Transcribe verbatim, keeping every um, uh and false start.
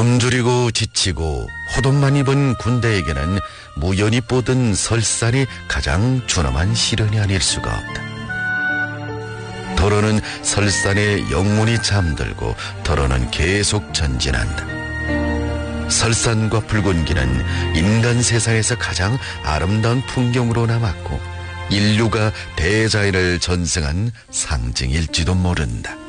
굶주리고 지치고 호돈만 입은 군대에게는 무연히 뻗은 설산이 가장 준엄한 시련이 아닐 수가 없다. 도로는 설산에 영문이 잠들고 도로는 계속 전진한다. 설산과 붉은 길은 인간 세상에서 가장 아름다운 풍경으로 남았고 인류가 대자연을 전승한 상징일지도 모른다.